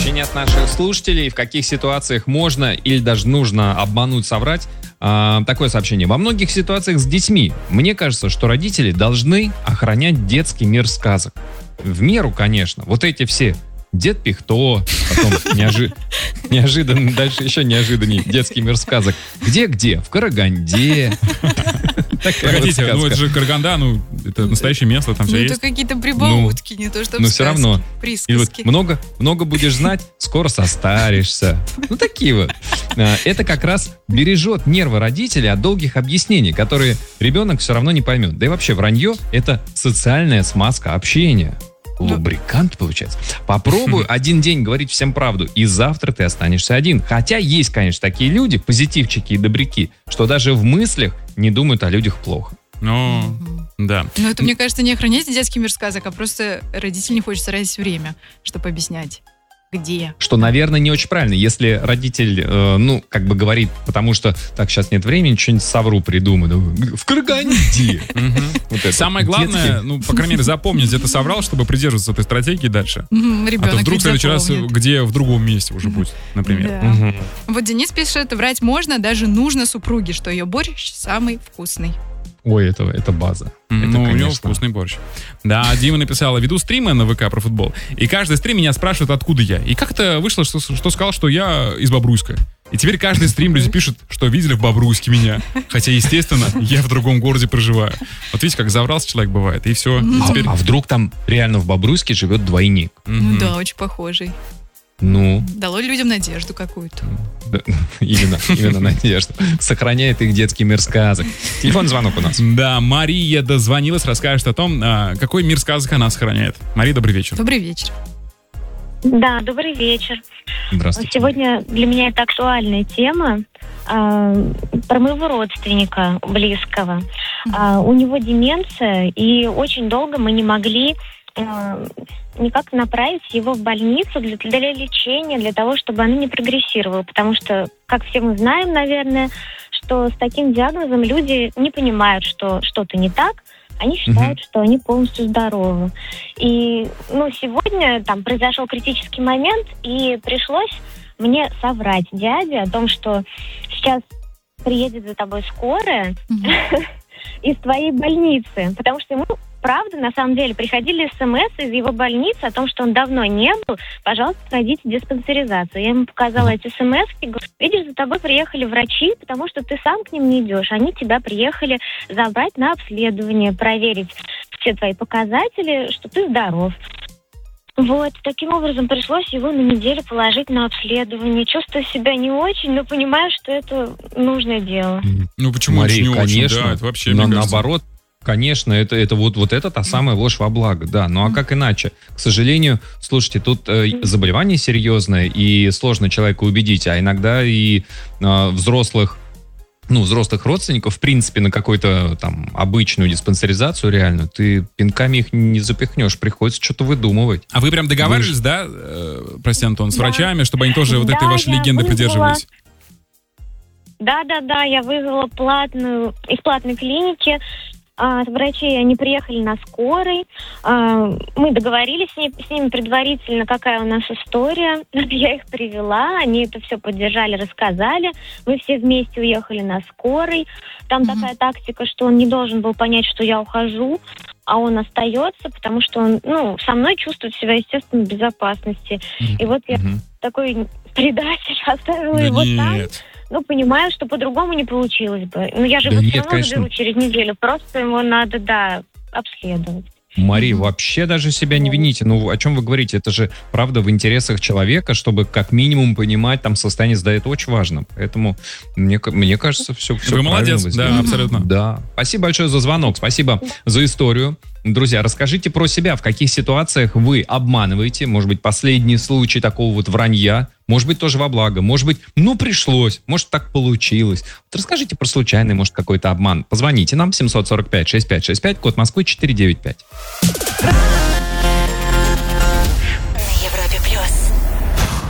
Сообщение от наших слушателей. В каких ситуациях можно или даже нужно обмануть, соврать? Такое сообщение. Во многих ситуациях с детьми мне кажется, что родители должны охранять детский мир сказок. В меру, конечно. Вот эти все. Дед Пихто, потом неожиданно, дальше еще неожиданнее детский мир сказок. Где? В Караганде. Погодите, это же Караганда, это настоящее место, там все есть. Это какие-то прибаутки, не то что но все равно. Присказки. Много будешь знать, скоро состаришься. Такие вот. Это как раз бережет нервы родителей от долгих объяснений, которые ребенок все равно не поймет. Да и вообще вранье — это социальная смазка общения. Лубрикант, получается. Попробуй один день говорить всем правду, и завтра ты останешься один. Хотя есть, конечно, такие люди, позитивчики и добряки, что даже в мыслях не думают о людях плохо. Да. Но это, мне кажется, не охранять детский мир сказок, а просто родитель не хочет тратить время, чтобы объяснять. Где? Что, наверное, не очень правильно. Если родитель, говорит, потому что так, сейчас нет времени, что-нибудь совру придумаю. В Караганде. Самое главное, по крайней мере, запомнить, где ты соврал, чтобы придерживаться этой стратегии дальше. А то вдруг в следующий раз, где в другом месте уже будет, например. Вот Денис пишет, врать можно, даже нужно супруге, что ее борщ самый вкусный. Ой, это база. У него вкусный борщ. Да, Дима написала, веду стримы на ВК про футбол, и каждый стрим меня спрашивает, откуда я. И как-то вышло, что сказал, что я из Бобруйска. И теперь каждый стрим люди пишут, что видели в Бобруйске меня. Хотя, естественно, я в другом городе проживаю. Вот видите, как заврался человек бывает, и все. А вдруг там реально в Бобруйске живет двойник? Да, очень похожий. Дало людям надежду какую-то. Да, именно надежду. Сохраняет их детский мир сказок. Телефонный звонок у нас. Да, Мария дозвонилась, расскажет о том, какой мир сказок она сохраняет. Мария, добрый вечер. Добрый вечер. Да, добрый вечер. Здравствуйте. Сегодня для меня это актуальная тема про моего родственника близкого. У него деменция, и очень долго мы не могли никак направить его в больницу для лечения, для того, чтобы оно не прогрессировало. Потому что, как все мы знаем, наверное, что с таким диагнозом люди не понимают, что что-то не так, они считают, что они полностью здоровы. И сегодня там произошел критический момент, и пришлось мне соврать дяде о том, что сейчас приедет за тобой скорая из твоей больницы. Потому что ему, правда, на самом деле, приходили смс из его больницы о том, что он давно не был. Пожалуйста, пройдите диспансеризацию. Я ему показала эти смс-ки. Говорю, видишь, за тобой приехали врачи, потому что ты сам к ним не идешь. Они тебя приехали забрать на обследование, проверить все твои показатели, что ты здоров. Вот, таким образом пришлось его на неделю положить на обследование. Чувствую себя не очень, но понимаю, что это нужное дело. Почему Мария, не конечно, очень? Да, это вообще, мне кажется... наоборот, конечно, это вот это та самая ложь во благо, да. Ну а как иначе? К сожалению, слушайте, тут заболевание серьезное, и сложно человека убедить, а иногда и взрослых родственников, в принципе, на какую-то там обычную диспансеризацию реально, ты пинками их не запихнешь, приходится что-то выдумывать. А вы прям договаривались, да, прости, Антон, с врачами, чтобы они тоже вот этой вашей легенды придерживались? Да, я вызвала из платной клиники врачей, они приехали на скорой. Мы договорились с ними предварительно, какая у нас история. Я их привела, они это все поддержали, рассказали. Мы все вместе уехали на скорой. Там такая тактика, что он не должен был понять, что я ухожу, а он остается, потому что он, со мной чувствует себя, естественно, в безопасности. И вот я такой предатель, оставила его там. Понимаю, что по-другому не получилось бы. Я же все равно заберу через неделю. Просто ему надо, обследовать. Мария, вообще даже себя не вините. О чем вы говорите? Это же, правда, в интересах человека, чтобы как минимум понимать там состояние здоровья. Это очень важно. Поэтому, мне кажется, все вы правильно. Молодец, да, абсолютно. Да. Спасибо большое за звонок, спасибо за историю. Друзья, расскажите про себя, в каких ситуациях вы обманываете, может быть, последний случай такого вот вранья, может быть, тоже во благо, может быть, пришлось, может, так получилось. Вот расскажите про случайный, может, какой-то обман. Позвоните нам 745-6565, код Москвы 495.